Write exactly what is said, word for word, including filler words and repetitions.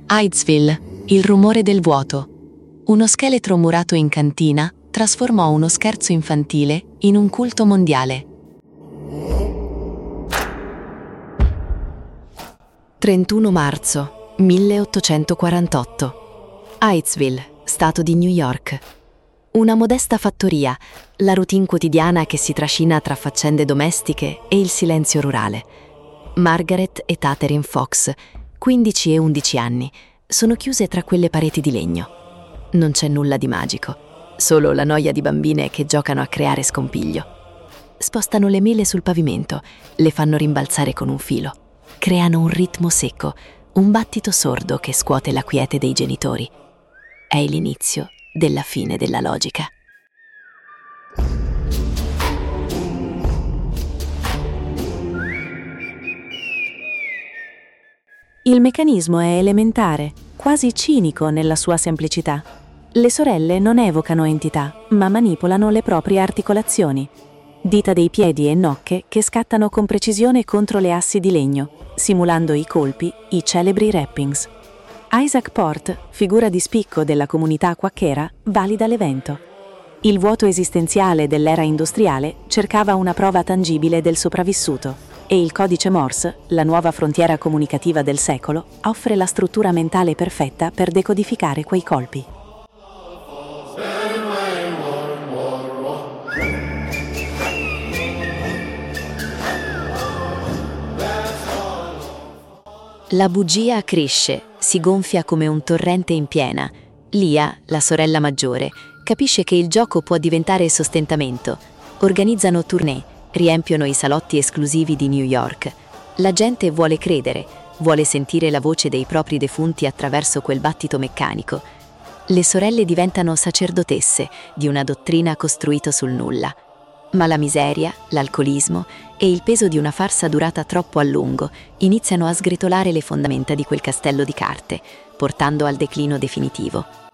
Hydesville, il rumore del vuoto. Uno scheletro murato in cantina trasformò uno scherzo infantile in un culto mondiale. trentuno marzo milleottocentoquarantotto. Hydesville, stato di New York. Una modesta fattoria, la routine quotidiana che si trascina tra faccende domestiche e il silenzio rurale. Margaret e Catherine Fox, quindici e undici anni, sono chiuse tra quelle pareti di legno. Non c'è nulla di magico, solo la noia di bambine che giocano a creare scompiglio. Spostano le mele sul pavimento, le fanno rimbalzare con un filo. Creano un ritmo secco, un battito sordo che scuote la quiete dei genitori. È l'inizio della fine della logica. Il meccanismo è elementare, quasi cinico nella sua semplicità. Le sorelle non evocano entità, ma manipolano le proprie articolazioni. Dita dei piedi e nocche che scattano con precisione contro le assi di legno, simulando i colpi, i celebri rappings. Isaac Port, figura di spicco della comunità quacchera, valida l'evento. Il vuoto esistenziale dell'era industriale cercava una prova tangibile del sopravvissuto e il codice Morse, la nuova frontiera comunicativa del secolo, offre la struttura mentale perfetta per decodificare quei colpi. La bugia cresce, si gonfia come un torrente in piena. Lia, la sorella maggiore, capisce che il gioco può diventare sostentamento. Organizzano tournée, riempiono i salotti esclusivi di New York. La gente vuole credere, vuole sentire la voce dei propri defunti attraverso quel battito meccanico. Le sorelle diventano sacerdotesse di una dottrina costruita sul nulla. Ma la miseria, l'alcolismo e il peso di una farsa durata troppo a lungo iniziano a sgretolare le fondamenta di quel castello di carte, portando al declino definitivo.